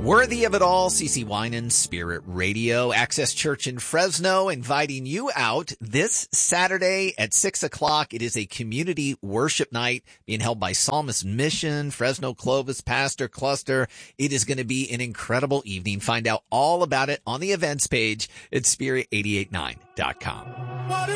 Worthy of it all, CeCe Winan, Spirit Radio, Access Church in Fresno, inviting you out this Saturday at 6 o'clock. It is a community worship night being held by Psalmist Mission, Fresno Clovis Pastor Cluster. It is going to be an incredible evening. Find out all about it on the events page at spirit889.com.